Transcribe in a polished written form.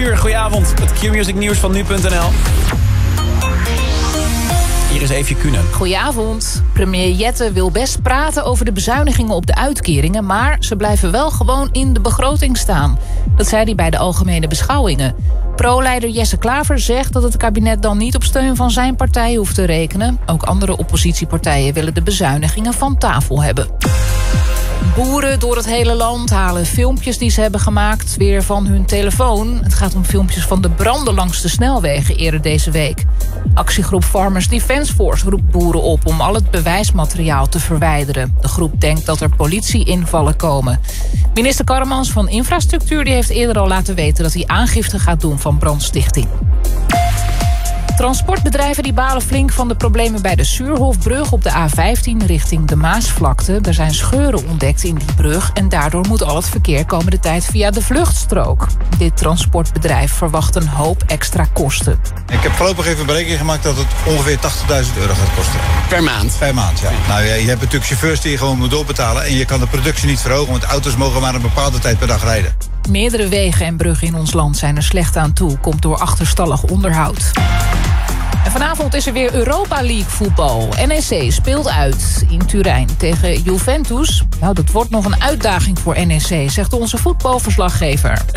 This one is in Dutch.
uur. Goedenavond, het Q-Music nieuws van nu.nl. Hier is Eefje Kunen. Goedenavond. Premier Jette wil best praten over de bezuinigingen op de uitkeringen, maar ze blijven wel gewoon in de begroting staan. Dat zei hij bij de algemene beschouwingen. Pro-leider Jesse Klaver zegt dat het kabinet dan niet op steun van zijn partij hoeft te rekenen. Ook andere oppositiepartijen willen de bezuinigingen van tafel hebben. Boeren door het hele land halen filmpjes die ze hebben gemaakt weer van hun telefoon. Het gaat om filmpjes van de branden langs de snelwegen eerder deze week. Actiegroep Farmers Defence Force roept boeren op om al het bewijsmateriaal te verwijderen. De groep denkt dat er politieinvallen komen. Minister Karremans van Infrastructuur die heeft eerder al laten weten dat hij aangifte gaat doen van brandstichting. Transportbedrijven die balen flink van de problemen bij de Suurhofbrug op de A15 richting de Maasvlakte. Er zijn scheuren ontdekt in die brug en daardoor moet al het verkeer komende tijd via de vluchtstrook. Dit transportbedrijf verwacht een hoop extra kosten. Ik heb voorlopig even een berekening gemaakt dat het ongeveer €80.000 gaat kosten. Per maand? Per maand, ja. Nou ja, je hebt natuurlijk chauffeurs die je gewoon moet doorbetalen en je kan de productie niet verhogen, want auto's mogen maar een bepaalde tijd per dag rijden. Meerdere wegen en bruggen in ons land zijn er slecht aan toe, komt door achterstallig onderhoud. En vanavond is er weer Europa League voetbal. NEC speelt uit in Turijn tegen Juventus. Nou, dat wordt nog een uitdaging voor NEC, zegt onze voetbalverslaggever.